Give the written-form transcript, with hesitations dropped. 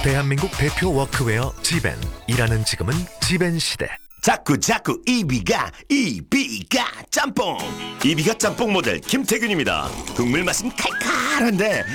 대한민국 대표 워크웨어 지벤. 일하는 지금은 지벤 시대. 자꾸 이비가 짬뽕. 이비가 짬뽕 모델 김태균입니다. 국물 맛은 칼칼한데